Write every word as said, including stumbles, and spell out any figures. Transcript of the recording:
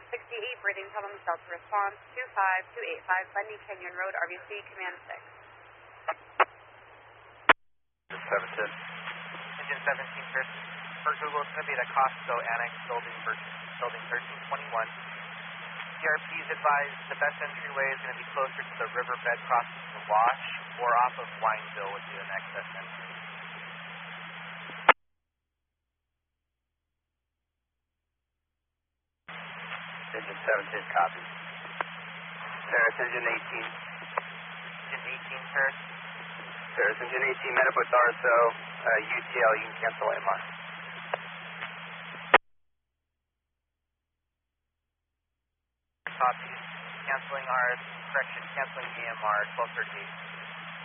sixty-eight, breathing problem, Delta response, two five two eight five, Bundy Canyon Road, R B C, command six. seventeen. Engine seventeen, sir. For Google, it's going to be the Costco Annex building, building thirteen twenty-one. C R P's advised the best entryway is going to be closer to the riverbed crossing the Wash or off of Wineville would be the next best entry. Engine seventeen, copy. Paris, engine eighteen. Engine eighteen, sir. Paris, engine eighteen, Metabus R S O, uh, U T L, you can cancel A M R. Copy. Canceling R S, correction, canceling A M R, twelve thirty-eight.